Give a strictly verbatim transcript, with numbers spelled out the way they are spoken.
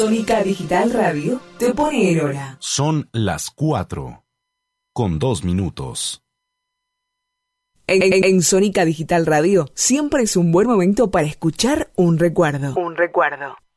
Sónica Digital Radio te pone en hora. Son las cuatro, con dos minutos. En, en, en Sónica Digital Radio siempre es un buen momento para escuchar un recuerdo. Un recuerdo.